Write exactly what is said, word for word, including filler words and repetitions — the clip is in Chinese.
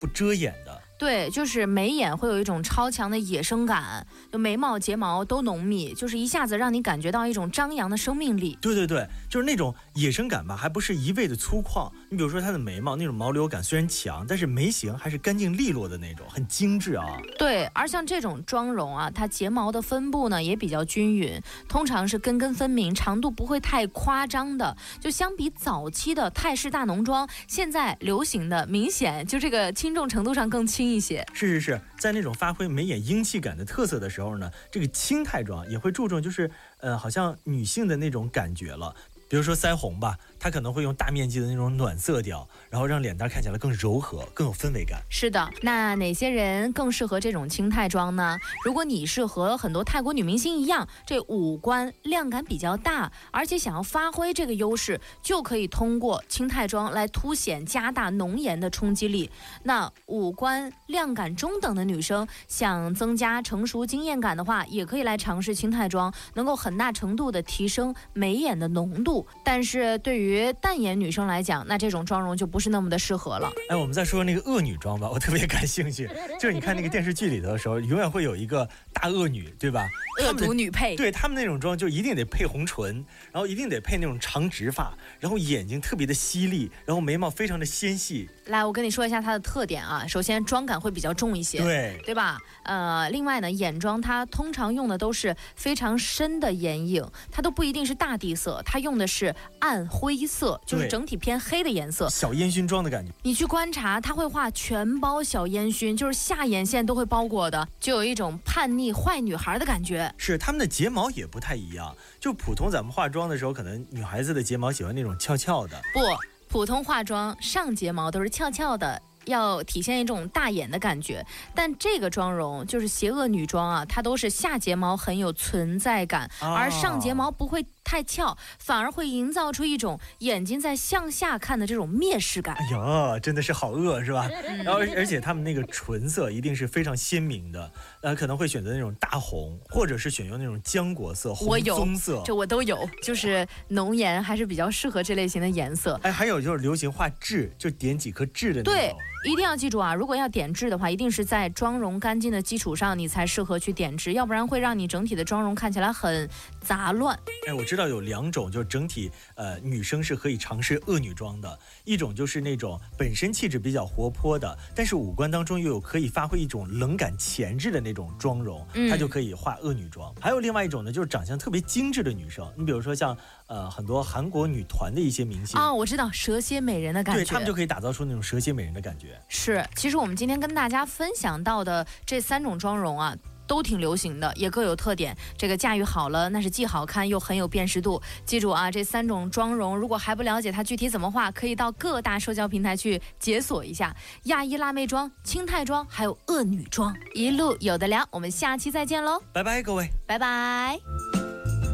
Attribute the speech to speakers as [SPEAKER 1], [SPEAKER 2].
[SPEAKER 1] 不遮掩的。
[SPEAKER 2] 对，就是眉眼会有一种超强的野生感，就眉毛睫毛都浓密，就是一下子让你感觉到一种张扬的生命力。
[SPEAKER 1] 对对对，就是那种野生感吧，还不是一味的粗犷。你比如说它的眉毛那种毛流感虽然强，但是眉形还是干净利落的那种，很精致啊。
[SPEAKER 2] 对，而像这种妆容啊，它睫毛的分布呢也比较均匀，通常是根根分明，长度不会太夸张的。就相比早期的泰式大浓妆，现在流行的明显就这个轻重程度上更轻一些。
[SPEAKER 1] 是是是，在那种发挥眉眼英气感的特色的时候呢，这个轻泰妆也会注重就是呃，好像女性的那种感觉了。比如说腮红吧，它可能会用大面积的那种暖色调，然后让脸蛋看起来更柔和，更有氛围感。
[SPEAKER 2] 是的，那哪些人更适合这种轻泰妆呢？如果你是和很多泰国女明星一样，这五官亮感比较大，而且想要发挥这个优势，就可以通过轻泰妆来凸显加大浓颜的冲击力。那五官亮感中等的女生想增加成熟惊艳感的话，也可以来尝试轻泰妆，能够很大程度的提升眉眼的浓度。但是对于淡颜女生来讲，那这种妆容就不是那么的适合了。
[SPEAKER 1] 哎，我们再说那个恶女妆吧，我特别感兴趣。就是你看那个电视剧里头的时候，永远会有一个大恶女，对吧？
[SPEAKER 2] 恶毒女配。
[SPEAKER 1] 对，他们那种妆就一定得配红唇，然后一定得配那种长直发，然后眼睛特别的犀利，然后眉毛非常的纤细。
[SPEAKER 2] 来，我跟你说一下它的特点啊。首先妆感会比较重一些，
[SPEAKER 1] 对
[SPEAKER 2] 对吧？呃，另外呢，眼妆它通常用的都是非常深的眼影，它都不一定是大地色，它用的是暗灰色，就是整体偏黑的颜色，
[SPEAKER 1] 小烟熏妆的感觉。
[SPEAKER 2] 你去观察，它会画全包小烟熏，就是下眼线都会包裹的，就有一种叛逆坏女孩的感觉。
[SPEAKER 1] 是，他们的睫毛也不太一样，就普通咱们化妆的时候，可能女孩子的睫毛喜欢那种翘翘的。
[SPEAKER 2] 不，普通化妆上睫毛都是翘翘的，要体现一种大眼的感觉。但这个妆容就是邪恶女妆啊，它都是下睫毛很有存在感，
[SPEAKER 1] 哦、
[SPEAKER 2] 而上睫毛不会太翘，反而会营造出一种眼睛在向下看的这种蔑视感。
[SPEAKER 1] 哎呀，真的是好恶，是吧？嗯、然后而且他们那个唇色一定是非常鲜明的，呃，可能会选择那种大红，或者是选用那种浆果色、红棕色。
[SPEAKER 2] 这我都有，就是浓颜还是比较适合这类型的颜色。
[SPEAKER 1] 哎，还有就是流行画痣，就点几颗痣的那种。
[SPEAKER 2] 对。一定要记住啊，如果要点痣的话，一定是在妆容干净的基础上你才适合去点痣，要不然会让你整体的妆容看起来很杂乱。
[SPEAKER 1] 哎，我知道有两种，就是整体呃女生是可以尝试恶女妆的，一种就是那种本身气质比较活泼的，但是五官当中又有可以发挥一种冷感前置的那种妆容，它就可以画恶女妆。还有另外一种呢，就是长相特别精致的女生，你比如说像呃很多韩国女团的一些明星
[SPEAKER 2] 啊、哦，我知道蛇蝎美人的感觉，
[SPEAKER 1] 对，他们就可以打造出那种蛇蝎美人的感觉。
[SPEAKER 2] 是，其实我们今天跟大家分享到的这三种妆容啊，都挺流行的，也各有特点。这个驾驭好了，那是既好看又很有辨识度。记住啊，这三种妆容，如果还不了解它具体怎么画，可以到各大社交平台去解锁一下。亚裔辣妹妆、轻泰妆，还有恶女妆，一路有的聊。我们下期再见喽，
[SPEAKER 1] 拜拜，各位，
[SPEAKER 2] 拜拜。